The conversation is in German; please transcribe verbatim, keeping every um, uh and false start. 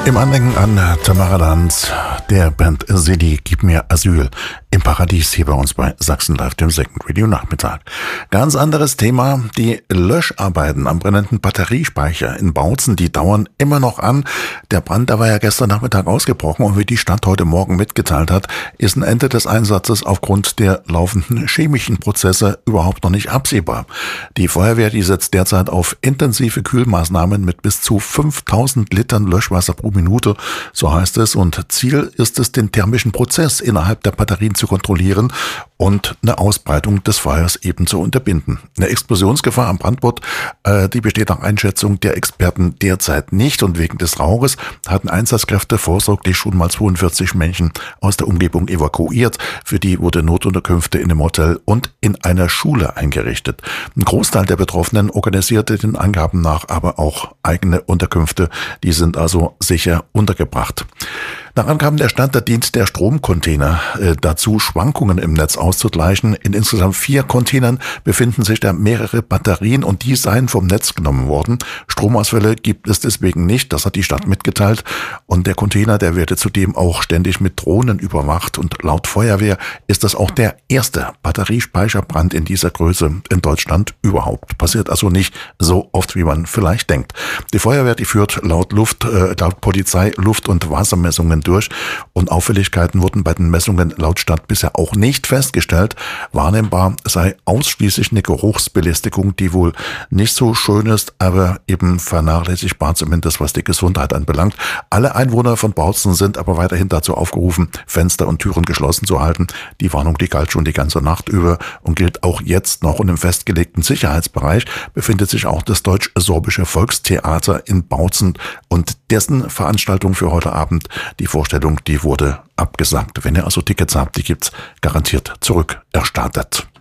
Im Andenken an Tamara Lanz, der Band Sidi, Gib mir Asyl im Paradies hier bei uns bei Sachsen Live, dem Second Radio Nachmittag. Ganz anderes Thema, die Löscharbeiten am brennenden Batteriespeicher in Bautzen, die dauern immer noch an. Der Brand, der war ja gestern Nachmittag ausgebrochen und wie die Stadt heute Morgen mitgeteilt hat, ist ein Ende des Einsatzes aufgrund der laufenden chemischen Prozesse überhaupt noch nicht absehbar. Die Feuerwehr, die setzt derzeit auf intensive Kühlmaßnahmen mit bis zu fünftausend Litern Löschwasser pro Minute, so heißt es, und Ziel ist es, den thermischen Prozess innerhalb der Batterien zu kontrollieren und eine Ausbreitung des Feuers eben zu unterbinden. Eine Explosionsgefahr am Brandort, äh, die besteht nach Einschätzung der Experten derzeit nicht, und wegen des Rauches hatten Einsatzkräfte vorsorglich schon mal zweiundvierzig Menschen aus der Umgebung evakuiert. Für die wurde Notunterkünfte in einem Hotel und in einer Schule eingerichtet. Ein Großteil der Betroffenen organisierte den Angaben nach aber auch eigene Unterkünfte. Die sind also sicher untergebracht. Nach Angaben der Stadt, der dient der Stromcontainer äh, dazu, Schwankungen im Netz auszugleichen. In insgesamt vier Containern befinden sich da mehrere Batterien und die seien vom Netz genommen worden. Stromausfälle gibt es deswegen nicht, das hat die Stadt mitgeteilt. Und der Container, der werde zudem auch ständig mit Drohnen überwacht. Und laut Feuerwehr ist das auch der erste Batteriespeicherbrand in dieser Größe in Deutschland überhaupt. Passiert also nicht so oft, wie man vielleicht denkt. Die Feuerwehr, die führt laut Luft, äh, laut Polizei Luft- und Wassermessungen durch, und Auffälligkeiten wurden bei den Messungen laut Stadt bisher auch nicht festgestellt. Wahrnehmbar sei ausschließlich eine Geruchsbelästigung, die wohl nicht so schön ist, aber eben vernachlässigbar, zumindest was die Gesundheit anbelangt. Alle Einwohner von Bautzen sind aber weiterhin dazu aufgerufen, Fenster und Türen geschlossen zu halten. Die Warnung, die galt schon die ganze Nacht über und gilt auch jetzt noch, und im festgelegten Sicherheitsbereich befindet sich auch das Deutsch-Sorbische Volkstheater in Bautzen, und dessen Veranstaltung für heute Abend, die Vorstellung, die wurde abgesagt. Wenn ihr also Tickets habt, die gibt's garantiert zurückerstattet.